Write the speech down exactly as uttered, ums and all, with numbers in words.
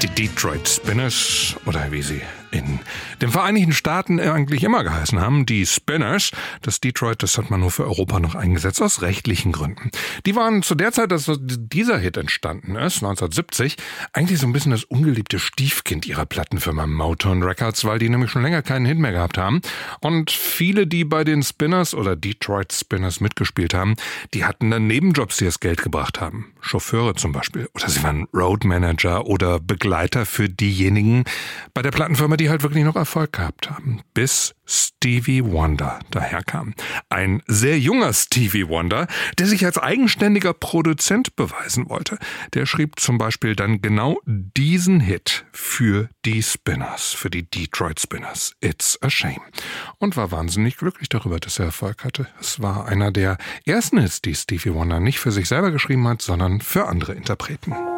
Die Detroit Spinners, oder wie sie in den Vereinigten Staaten eigentlich immer geheißen haben, die Spinners. Das Detroit, das hat man nur für Europa noch eingesetzt, aus rechtlichen Gründen. Die waren zu der Zeit, dass dieser Hit entstanden ist, neunzehnhundertsiebzig, eigentlich so ein bisschen das ungeliebte Stiefkind ihrer Plattenfirma Motown Records, weil die nämlich schon länger keinen Hit mehr gehabt haben. Und viele, die bei den Spinners oder Detroit Spinners mitgespielt haben, die hatten dann Nebenjobs, die das Geld gebracht haben. Chauffeure zum Beispiel. Oder sie waren Roadmanager oder Begleiter für diejenigen bei der Plattenfirma, die halt wirklich noch Erfolg gehabt haben. Bis Stevie Wonder daherkam. Ein sehr junger Stevie Wonder, der sich als eigenständiger Produzent beweisen wollte. Der schrieb zum Beispiel dann genau diesen Hit für die Spinners, für die Detroit Spinners. It's a Shame. Und war wahnsinnig glücklich darüber, dass er Erfolg hatte. Es war einer der ersten Hits, die Stevie Wonder nicht für sich selber geschrieben hat, sondern für andere Interpreten.